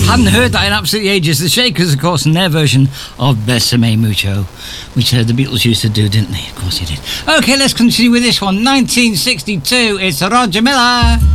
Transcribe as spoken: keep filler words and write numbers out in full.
Hadn't heard that in absolutely ages. The Shakers, of course, and their version of Besame Mucho, which uh, the Beatles used to do, didn't they? Of course they did. Okay, let's continue with this one. nineteen sixty-two, it's Roger Miller.